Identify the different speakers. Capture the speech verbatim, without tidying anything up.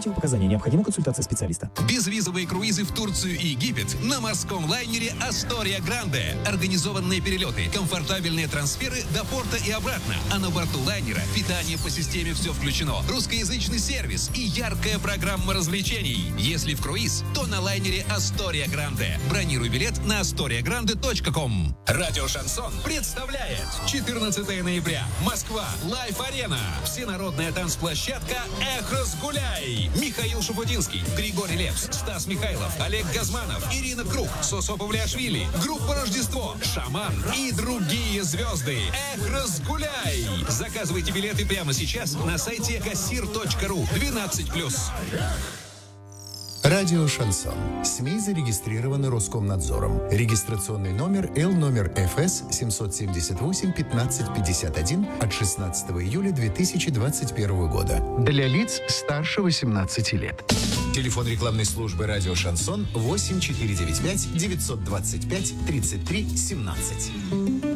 Speaker 1: Противопоказания. Необходима консультация специалиста.
Speaker 2: Безвизовые круизы в Турцию и Египет на морском лайнере «Астория Гранде». Организованные перелеты, комфортабельные трансферы до порта и обратно. А на борту лайнера питание по системе «Все включено», русскоязычный сервис и яркая программа развлечений. Если в круиз, то на лайнере «Астория Гранде». Бронируй билет на астория гранде точка ком. Радио «Шансон» представляет четырнадцатого ноября. Москва. Лайф-арена. Всенародная танцплощадка «Эх, разгуляй». Михаил Шуфутинский, Григорий Лепс, Стас Михайлов, Олег Газманов, Ирина Круг, Сосо Павлиашвили, группа «Рождество», «Шаман» и другие звезды. Эх, разгуляй! Заказывайте билеты прямо сейчас на сайте кассир точка ру. двенадцать плюс.
Speaker 3: Радио «Шансон». СМИ зарегистрированы Роскомнадзором. Регистрационный номер Л номер Ф С семьсот семьдесят восемь пятнадцать пятьдесят один от шестнадцатого июля две тысячи двадцать первого года. Для лиц старше восемнадцати лет. Телефон рекламной службы «Радио Шансон» восемь четыре девять пять девятьсот двадцать пять тридцать три семнадцать.